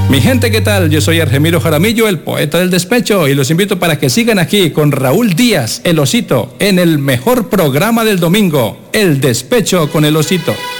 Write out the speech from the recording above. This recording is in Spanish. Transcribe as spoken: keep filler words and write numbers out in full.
Mi gente, ¿qué tal? Yo soy Argemiro Jaramillo, el poeta del despecho, y los invito para que sigan aquí con Raúl Díaz, el Osito, en el mejor programa del domingo, El Despecho con el Osito.